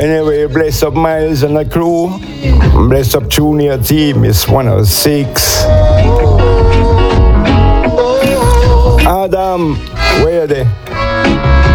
Anyway, bless up Miles and the crew. Bless up Junior team, it's 106. Adam, where are they?